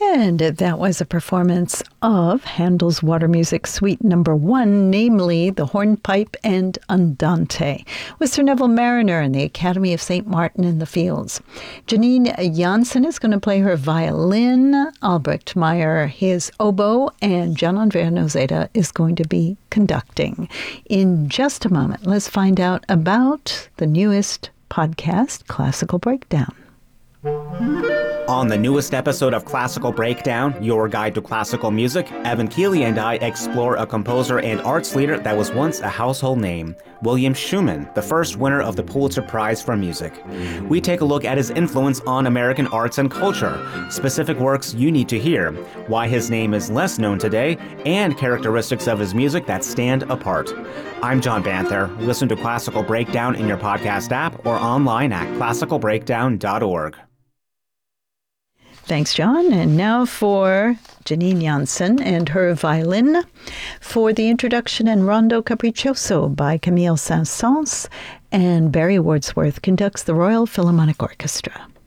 And that was a performance of Handel's Water Music Suite Number 1, namely the Hornpipe and Andante, with Sir Neville Mariner and the Academy of St. Martin in the Fields. Janine Janssen is going to play her violin, Albrecht Meyer his oboe, and Gian Vernozeta is going to be conducting. In just a moment, let's find out about the newest podcast, Classical Breakdown. On the newest episode of Classical Breakdown, your guide to classical music, Evan Keeley and I explore a composer and arts leader that was once a household name, William Schumann, the first winner of the Pulitzer Prize for Music. We take a look at his influence on American arts and culture, specific works you need to hear, why his name is less known today, and characteristics of his music that stand apart. I'm John Banther. Listen to Classical Breakdown in your podcast app or online at classicalbreakdown.org. Thanks, John. And now for Janine Janssen and her violin for the introduction and Rondo Capriccioso by Camille Saint-Saëns, and Barry Wordsworth conducts the Royal Philharmonic Orchestra.